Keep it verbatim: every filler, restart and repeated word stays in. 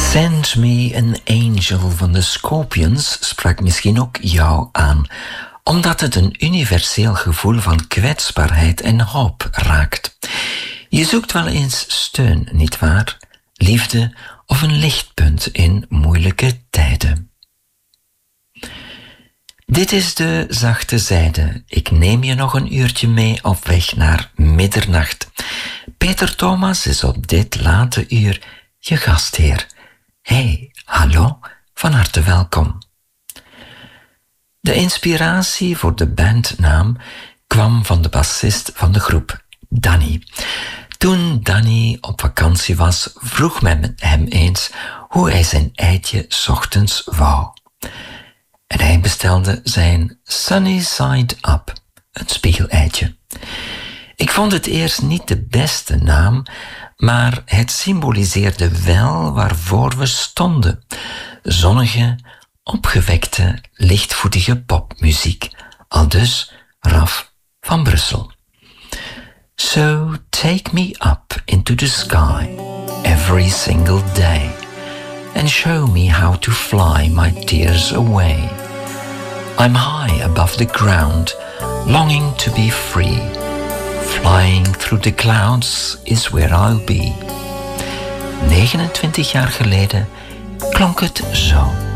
Send Me an Angel van de Scorpions sprak misschien ook jou aan, omdat het een universeel gevoel van kwetsbaarheid en hoop raakt. Je zoekt wel eens steun, nietwaar? Liefde of een lichtpunt in moeilijke tijden. Dit is de zachte zijde. Ik neem je nog een uurtje mee op weg naar middernacht. Peter Thomas is op dit late uur je gastheer. Hey, hallo, van harte welkom. De inspiratie voor de bandnaam kwam van de bassist van de groep, Danny. Toen Danny op vakantie was, vroeg men hem eens hoe hij zijn eitje 's ochtends wou. En hij bestelde zijn Sunny Side Up, een spiegeleitje. Ik vond het eerst niet de beste naam, maar het symboliseerde wel waarvoor we stonden. Zonnige, opgewekte, lichtvoetige popmuziek. Aldus Raf van Brussel. So take me up into the sky every single day and show me how to fly my tears away. I'm high above the ground, longing to be free. Flying through the clouds is where I'll be. negenentwintig jaar geleden klonk het zo.